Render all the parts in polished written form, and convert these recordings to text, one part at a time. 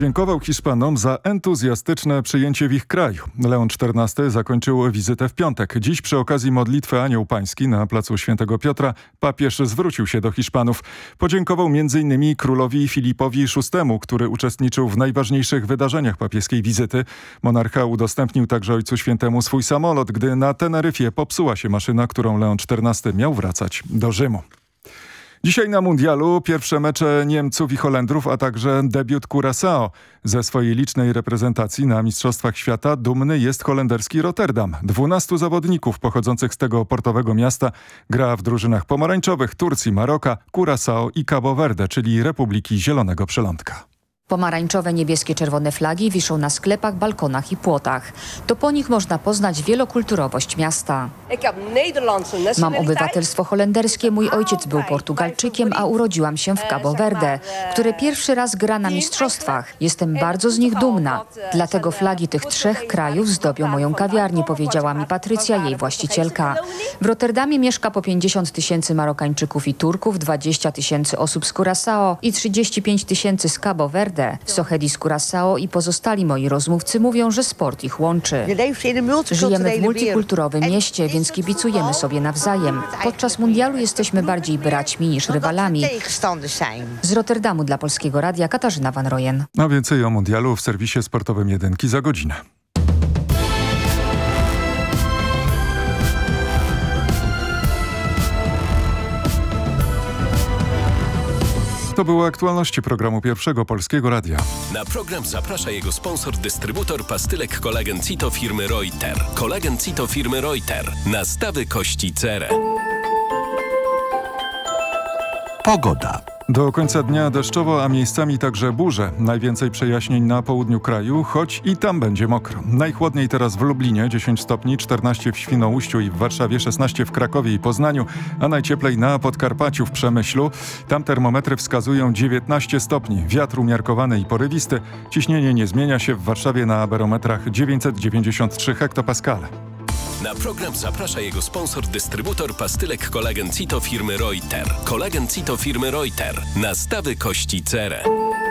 Dziękował Hiszpanom za entuzjastyczne przyjęcie w ich kraju. Leon XIV zakończył wizytę w piątek. Dziś przy okazji modlitwy Anioł Pański na placu Świętego Piotra papież zwrócił się do Hiszpanów. Podziękował m.in. królowi Filipowi VI, który uczestniczył w najważniejszych wydarzeniach papieskiej wizyty. Monarcha udostępnił także Ojcu Świętemu swój samolot, gdy na Teneryfie popsuła się maszyna, którą Leon XIV miał wracać do Rzymu. Dzisiaj na mundialu pierwsze mecze Niemców i Holendrów, a także debiut Curaçao. Ze swojej licznej reprezentacji na Mistrzostwach Świata dumny jest holenderski Rotterdam. 12 zawodników pochodzących z tego portowego miasta gra w drużynach pomarańczowych Turcji, Maroka, Curaçao i Cabo Verde, czyli Republiki Zielonego Przylądka. Pomarańczowe, niebieskie, czerwone flagi wiszą na sklepach, balkonach i płotach. To po nich można poznać wielokulturowość miasta. Mam obywatelstwo holenderskie, mój ojciec był Portugalczykiem, a urodziłam się w Cabo Verde, które pierwszy raz gra na mistrzostwach. Jestem bardzo z nich dumna. Dlatego flagi tych trzech krajów zdobią moją kawiarnię, powiedziała mi Patrycja, jej właścicielka. W Rotterdamie mieszka po 50 000 Marokańczyków i Turków, 20 000 osób z Curaçao i 35 000 z Cabo Verde. Sohedi z Curaçao i pozostali moi rozmówcy mówią, że sport ich łączy. Żyjemy w multikulturowym mieście, więc kibicujemy sobie nawzajem. Podczas mundialu jesteśmy bardziej braćmi niż rywalami. Z Rotterdamu dla Polskiego Radia Katarzyna Van Royen. A więcej o mundialu w serwisie sportowym Jedynki za godzinę. To były aktualności programu Pierwszego Polskiego Radia. Na program zaprasza jego sponsor, dystrybutor pastylek Kolagen Cito firmy Reuter. Kolagen Cito firmy Reuter. Nastawy kości cerę. Pogoda. Do końca dnia deszczowo, a miejscami także burze. Najwięcej przejaśnień na południu kraju, choć i tam będzie mokro. Najchłodniej teraz w Lublinie 10 stopni, 14 w Świnoujściu i w Warszawie, 16 w Krakowie i Poznaniu, a najcieplej na Podkarpaciu w Przemyślu. Tam termometry wskazują 19 stopni. Wiatr umiarkowany i porywisty. Ciśnienie nie zmienia się, w Warszawie na barometrach 993 hektopaskale. Na program zaprasza jego sponsor, dystrybutor pastylek Kolagen Cito firmy Reuter. Kolagen Cito firmy Reuter. Nastawy kości cerę.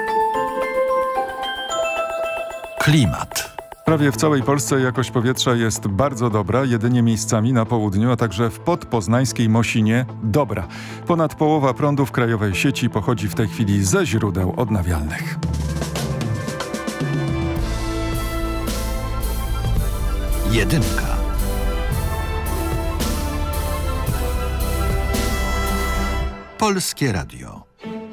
Klimat. Prawie w całej Polsce jakość powietrza jest bardzo dobra, jedynie miejscami na południu, a także w podpoznańskiej Mosinie dobra. Ponad połowa prądu w krajowej sieci pochodzi w tej chwili ze źródeł odnawialnych. Jedynka. Polskie Radio.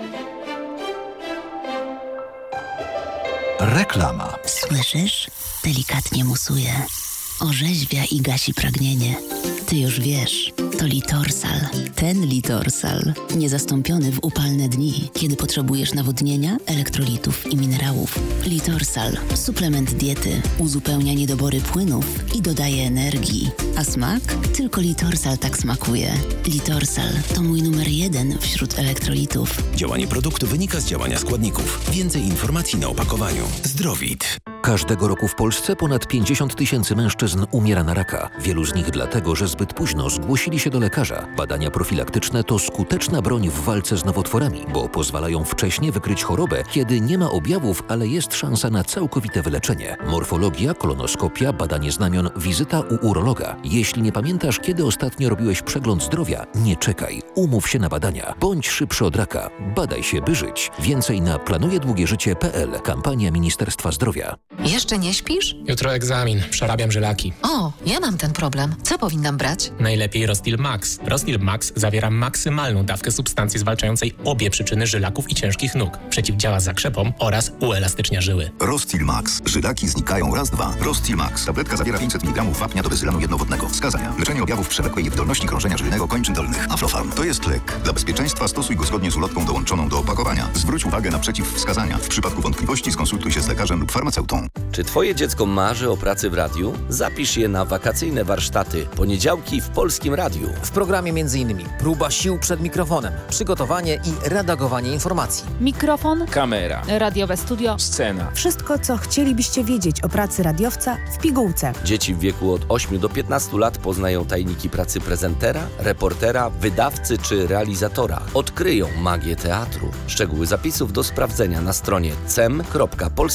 Reklama. Słyszysz? Delikatnie musuje. Orzeźwia i gasi pragnienie. Ty już wiesz, to Litorsal. Ten Litorsal. Niezastąpiony w upalne dni, kiedy potrzebujesz nawodnienia, elektrolitów i minerałów. Litorsal. Suplement diety. Uzupełnia niedobory płynów i dodaje energii. A smak? Tylko Litorsal tak smakuje. Litorsal to mój numer 1 wśród elektrolitów. Działanie produktu wynika z działania składników. Więcej informacji na opakowaniu. Zdrowit. Każdego roku w Polsce ponad 50 000 mężczyzn umiera na raka. Wielu z nich dlatego, że zbyt późno zgłosili się do lekarza. Badania profilaktyczne to skuteczna broń w walce z nowotworami, bo pozwalają wcześnie wykryć chorobę, kiedy nie ma objawów, ale jest szansa na całkowite wyleczenie. Morfologia, kolonoskopia, badanie znamion, wizyta u urologa. Jeśli nie pamiętasz, kiedy ostatnio robiłeś przegląd zdrowia, nie czekaj. Umów się na badania. Bądź szybszy od raka. Badaj się, by żyć. Więcej na planujedługieżycie.pl. Kampania Ministerstwa Zdrowia. Jeszcze nie śpisz? Jutro egzamin. Przerabiam żylaki. O, ja mam ten problem. Co powinnam brać? Najlepiej Rostil Max. Rostil Max zawiera maksymalną dawkę substancji zwalczającej obie przyczyny żylaków i ciężkich nóg. Przeciwdziała zakrzepom oraz uelastycznia żyły. Rostil Max. Żylaki znikają raz, dwa. Rostil Max. Tabletka zawiera 500 mg wapnia do wyzylanu jednowodnego. Wskazania. Leczenie objawów przewlekłej niewydolności krążenia żylnego kończyn dolnych. Aflofarm. To jest lek. Dla bezpieczeństwa stosuj go zgodnie z ulotką dołączoną do opakowania. Zwróć uwagę na przeciwwskazania. W przypadku wątpliwości skonsultuj się z lekarzem lub farmaceutą. Czy twoje dziecko marzy o pracy w radiu? Zapisz je na wakacyjne warsztaty. Poniedziałki w Polskim Radiu. W programie m.in. próba sił przed mikrofonem, przygotowanie i redagowanie informacji. Mikrofon, kamera, radiowe studio, scena. Wszystko, co chcielibyście wiedzieć o pracy radiowca w pigułce. Dzieci w wieku od 8 do 15 lat poznają tajniki pracy prezentera, reportera, wydawcy czy realizatora. Odkryją magię teatru. Szczegóły zapisów do sprawdzenia na stronie cem.polskieradio.pl.